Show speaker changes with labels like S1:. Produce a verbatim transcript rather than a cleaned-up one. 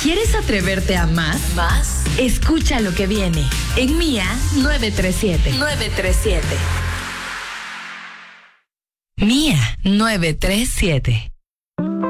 S1: ¿Quieres atreverte a más? ¿Más? Escucha lo que viene en Mía nueve tres siete. nueve tres siete. Mía nueve tres siete.